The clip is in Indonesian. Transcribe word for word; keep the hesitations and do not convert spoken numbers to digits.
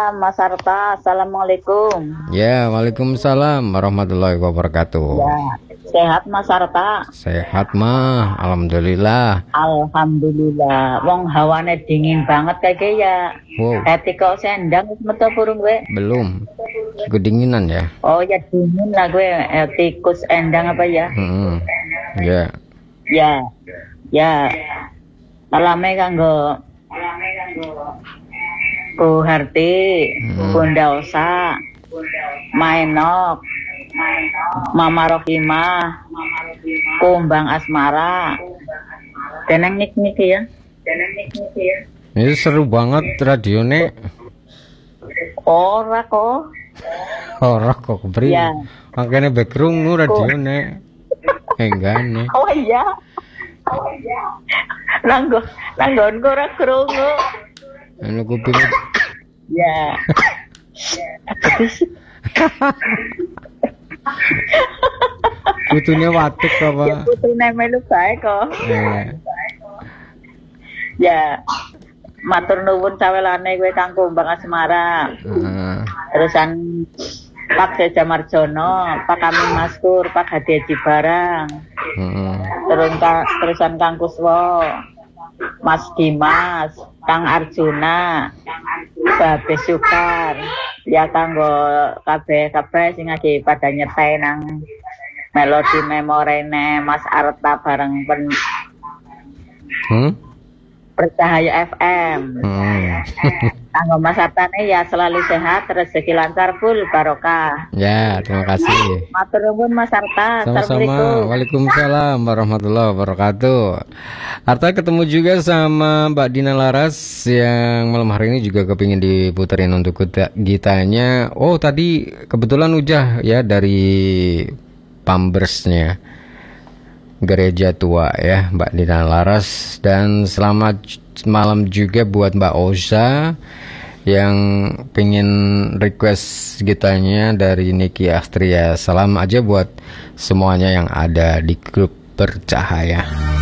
Malam Mas Arta, Assalamualaikum. Ya, waalaikumsalam warahmatullahi wabarakatuh. Ya, sehat Mas Arta? Sehat mah, alhamdulillah. Alhamdulillah. Wong hawane dingin banget kayaknya ya. Wow. Ketika sendang wis metu burung gue. Belum. Kedinginan ya. Oh ya dingin lah gue. Eh, tikus endang apa ya? Hmm. Ya. Ya. Ya. Salame kanggo Bu Harti, hmm. Bunda Osa, Mainok, Mama Rohimah, Kumbang Asmara. Deneng nik-nik ya. Deneng nik-nik ya. Ini seru banget radionya. Ora kok. Ora kok beri. Ya. Makanya background radionya. Enggak nih. Oh iya. Oh iya. Langgo, langgon ora krungu. Anu kuping. Ya. Putunya watuk apa? Ya putune melu bae kok. Eh. Ya. Matur nuwun sawelane kowe Kang Kumbang Asmara. Uh. Terusan Pak Jaja Marjono, Pak Amin Maskur, Pak Hadi Haji Barang. Uh. Terus terusan Kang Kuswo, Mas Dimas, Kang Arjuna, Babe Sukar. Ya kanggo kabeh-kabeh sing lagi pada nyetai nang melodi memorene Mas Arta bareng pen Hmm? Percahaya F M. Hmm. Kanggo Mas Arta nih ya selalu sehat, rezeki lancar, full barokah. Ya, terima kasih. Matur nuwun Mas Arta. Sama-sama. Waalaikumsalam warahmatullahi wabarakatuh. Arta ketemu juga sama Mbak Dina Laras yang malam hari ini juga kepingin diputerin untuk gitanya. Oh tadi kebetulan Ujah ya dari Pambersnya Gereja Tua ya Mbak Dina Laras. Dan selamat malam juga buat Mbak Oza yang pengen request gitanya dari Niki Astria. Salam aja buat semuanya yang ada di grup Bercahaya.